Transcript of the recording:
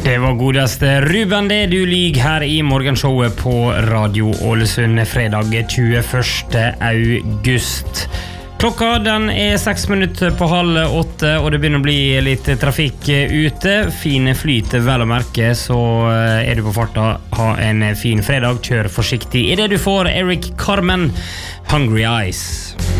Det var godeste Ruben det du lyg her I morgenshowet på Radio Ålesund fredag 21. august. Klokka den 6 minutter på 7:30 og det begynner å bli litt trafikk ute. Fine flyt vel å merke, så du på farta, ha en fin fredag, kjør forsiktig. I det du får Eric Carmen, Hungry Eyes.